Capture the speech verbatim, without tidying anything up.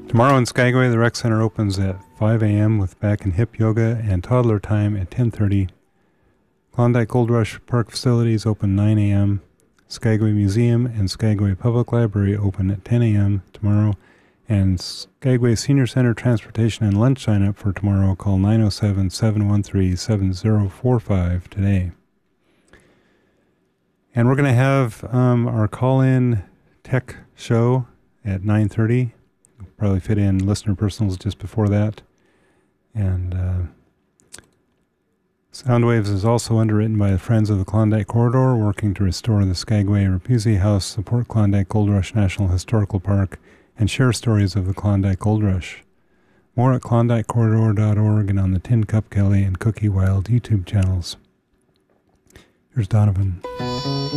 Tomorrow in Skagway, the Rec Center opens at five a.m. with back and hip yoga and toddler time at ten thirty. Klondike Gold Rush Park facilities open nine a.m. Skagway Museum and Skagway Public Library open at ten a.m. tomorrow. And Skagway Senior Center Transportation and Lunch sign up for tomorrow. Call nine oh seven, seven one three, seven oh four five today. And we're going to have um, our call-in tech show at nine thirty. Probably fit in listener personals just before that. And uh, Soundwaves is also underwritten by the Friends of the Klondike Corridor, working to restore the Skagway Repusi House, support Klondike Gold Rush National Historical Park, and share stories of the Klondike Gold Rush. More at klondike corridor dot org and on the Tin Cup Kelly and Cookie Wild YouTube channels. Here's Donovan.